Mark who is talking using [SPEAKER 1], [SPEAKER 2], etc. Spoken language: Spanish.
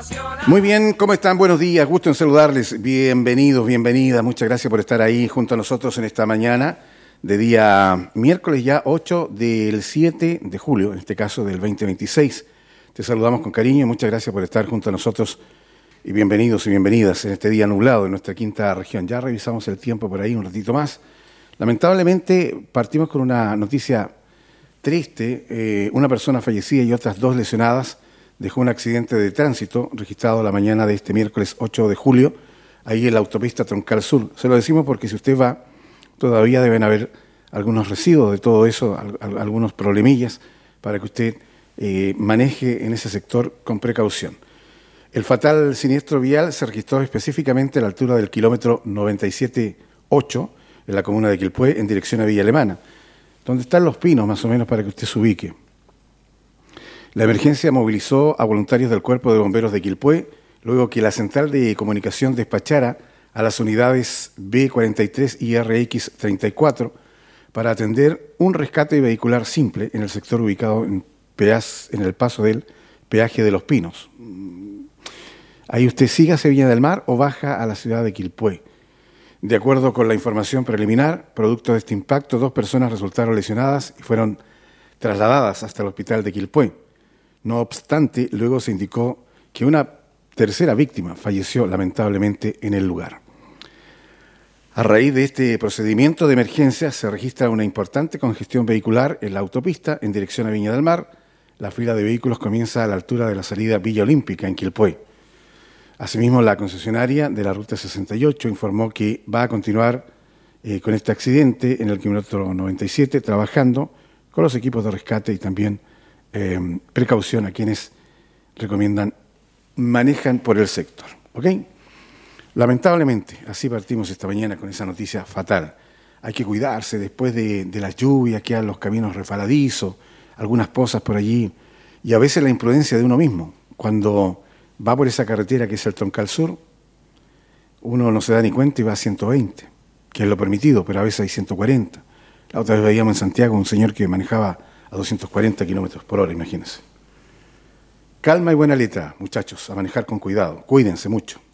[SPEAKER 1] Muy bien, ¿cómo están? Buenos días, gusto en saludarles. Bienvenidos, bienvenidas. Muchas gracias por estar ahí junto a nosotros en esta mañana de día miércoles ya 8 del 7 de julio, en este caso del 2026. Te saludamos con cariño y muchas gracias por estar junto a nosotros y bienvenidos y bienvenidas en este día nublado de nuestra quinta región. Ya revisamos el tiempo por ahí un ratito más. Lamentablemente partimos con una noticia triste. Una persona fallecida y otras dos lesionadas dejó un accidente de tránsito registrado la mañana de este miércoles 8 de julio, ahí en la autopista Troncal Sur. Se lo decimos porque si usted va, todavía deben haber algunos residuos de todo eso, algunos problemillas, para que usted maneje en ese sector con precaución. El fatal siniestro vial se registró específicamente a la altura del kilómetro 97.8 en la comuna de Quilpué, en dirección a Villa Alemana, donde están Los Pinos, más o menos, para que usted se ubique. La emergencia movilizó a voluntarios del Cuerpo de Bomberos de Quilpué, luego que la central de comunicación despachara a las unidades B43 y RX34 para atender un rescate vehicular simple en el sector ubicado en el paso del peaje de Los Pinos. Ahí usted sigue hacia Viña del Mar o baja a la ciudad de Quilpué. De acuerdo con la información preliminar, producto de este impacto, 2 personas resultaron lesionadas y fueron trasladadas hasta el hospital de Quilpué. No obstante, luego se indicó que una tercera víctima falleció lamentablemente en el lugar. A raíz de este procedimiento de emergencia se registra una importante congestión vehicular en la autopista en dirección a Viña del Mar. La fila de vehículos comienza a la altura de la salida Villa Olímpica en Quilpué. Asimismo, la concesionaria de la Ruta 68 informó que va a continuar con este accidente en el kilómetro 97, trabajando con los equipos de rescate y también precaución a quienes manejan por el sector. ¿Ok? Lamentablemente, así partimos esta mañana con esa noticia fatal. Hay que cuidarse después de las lluvias, quedan los caminos resbaladizos, algunas pozas por allí, y a veces la imprudencia de uno mismo. Cuando va por esa carretera que es el Troncal Sur, uno no se da ni cuenta y va a 120, que es lo permitido, pero a veces hay 140. La otra vez veíamos en Santiago un señor que manejaba a 240 kilómetros por hora, imagínense. Calma y buena letra, muchachos, a manejar con cuidado. Cuídense mucho.